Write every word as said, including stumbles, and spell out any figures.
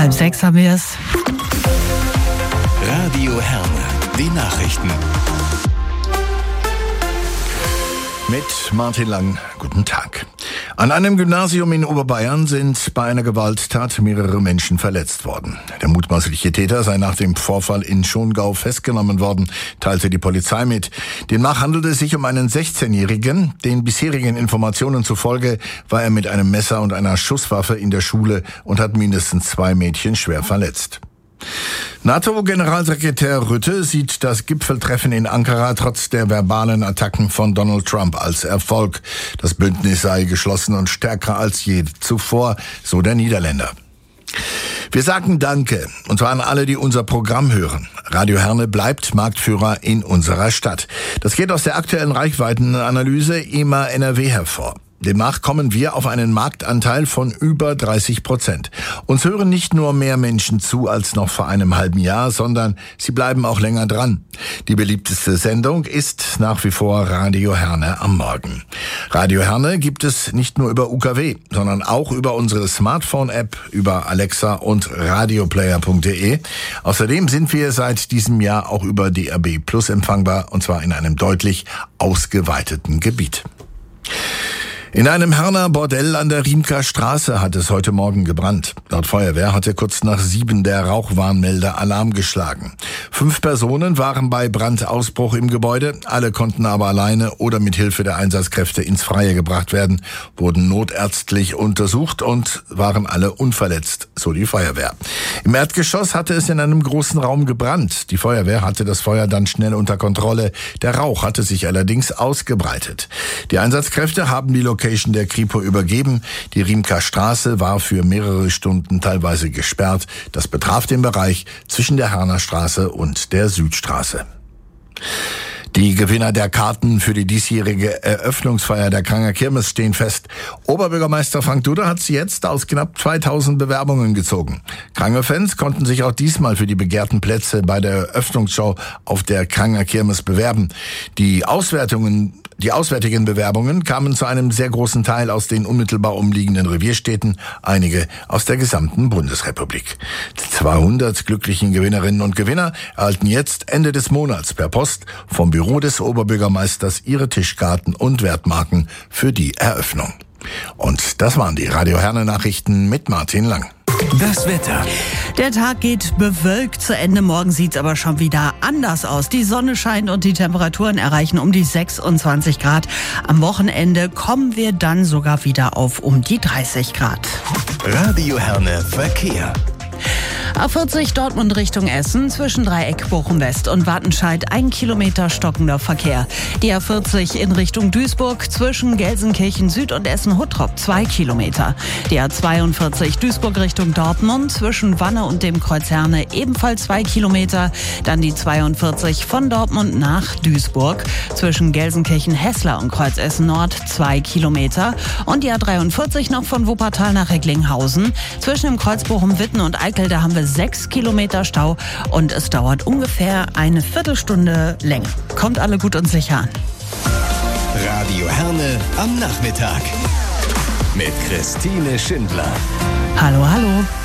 Halb sechs haben wir es. Radio Herne, die Nachrichten. Mit Martin Lang, guten Tag. An einem Gymnasium in Oberbayern sind bei einer Gewalttat mehrere Menschen verletzt worden. Der mutmaßliche Täter sei nach dem Vorfall in Schongau festgenommen worden, teilte die Polizei mit. Demnach handelte es sich um einen sechzehnjährigen. Den bisherigen Informationen zufolge war er mit einem Messer und einer Schusswaffe in der Schule und hat mindestens zwei Mädchen schwer verletzt. NATO-Generalsekretär Rutte sieht das Gipfeltreffen in Ankara trotz der verbalen Attacken von Donald Trump als Erfolg. Das Bündnis sei geschlossen und stärker als je zuvor, so der Niederländer. Wir sagen Danke, und zwar an alle, die unser Programm hören. Radio Herne bleibt Marktführer in unserer Stadt. Das geht aus der aktuellen Reichweitenanalyse E M A N R W hervor. Demnach kommen wir auf einen Marktanteil von über dreißig Prozent. Uns hören nicht nur mehr Menschen zu als noch vor einem halben Jahr, sondern sie bleiben auch länger dran. Die beliebteste Sendung ist nach wie vor Radio Herne am Morgen. Radio Herne gibt es nicht nur über U K W, sondern auch über unsere Smartphone-App, über Alexa und radioplayer punkt de. Außerdem sind wir seit diesem Jahr auch über D A B Plus empfangbar, und zwar in einem deutlich ausgeweiteten Gebiet. In einem Herner Bordell an der Riemker Straße hat es heute Morgen gebrannt. Laut Feuerwehr hatte kurz nach sieben der Rauchwarnmelder Alarm geschlagen. Fünf Personen waren bei Brandausbruch im Gebäude. Alle konnten aber alleine oder mit Hilfe der Einsatzkräfte ins Freie gebracht werden, wurden notärztlich untersucht und waren alle unverletzt, so die Feuerwehr. Im Erdgeschoss hatte es in einem großen Raum gebrannt. Die Feuerwehr hatte das Feuer dann schnell unter Kontrolle. Der Rauch hatte sich allerdings ausgebreitet. Die Einsatzkräfte haben die Location der Kripo übergeben. Die Riemker Straße war für mehrere Stunden teilweise gesperrt. Das betraf den Bereich zwischen der Herner Straße und der Südstraße. Die Gewinner der Karten für die diesjährige Eröffnungsfeier der Kranger Kirmes stehen fest. Oberbürgermeister Frank Duda hat sie jetzt aus knapp zweitausend Bewerbungen gezogen. Kranger-Fans konnten sich auch diesmal für die begehrten Plätze bei der Eröffnungsshow auf der Kranger Kirmes bewerben. Die Auswertungen Die auswärtigen Bewerbungen kamen zu einem sehr großen Teil aus den unmittelbar umliegenden Revierstädten, einige aus der gesamten Bundesrepublik. Die zweihundert glücklichen Gewinnerinnen und Gewinner erhalten jetzt Ende des Monats per Post vom Büro des Oberbürgermeisters ihre Tischkarten und Wertmarken für die Eröffnung. Und das waren die Radio Herne Nachrichten mit Martin Lang. Das Wetter. Der Tag geht bewölkt zu Ende. Morgen sieht's aber schon wieder anders aus. Die Sonne scheint und die Temperaturen erreichen um die sechsundzwanzig Grad. Am Wochenende kommen wir dann sogar wieder auf um die dreißig Grad. Radio Herne Verkehr. A vierzig Dortmund Richtung Essen zwischen Dreieck Bochum West und Wattenscheid ein Kilometer stockender Verkehr. Die A vierzig in Richtung Duisburg zwischen Gelsenkirchen Süd und Essen-Huttrop zwei Kilometer. Die A zweiundvierzig Duisburg Richtung Dortmund zwischen Wanne und dem Kreuz Herne ebenfalls zwei Kilometer. Dann die zweiundvierzig von Dortmund nach Duisburg zwischen Gelsenkirchen-Hessler und Kreuz Essen Nord zwei Kilometer. Und die A dreiundvierzig noch von Wuppertal nach Recklinghausen zwischen dem Kreuz Bochum-Witten und Eickel, da haben wir sechs Kilometer Stau und es dauert ungefähr eine Viertelstunde länger. Kommt alle gut und sicher an. Radio Herne am Nachmittag mit Christine Schindler. Hallo, hallo.